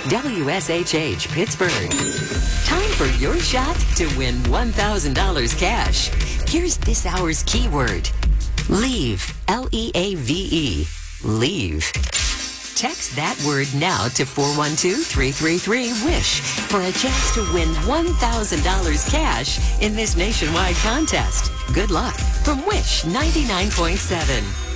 WSHH Pittsburgh. Time for your shot to win $1,000 cash. Here's this hour's keyword. Leave. L-E-A-V-E. Leave. Text that word now to 412-333-WISH for a chance to win $1,000 cash in this nationwide contest. Good luck from Wish 99.7.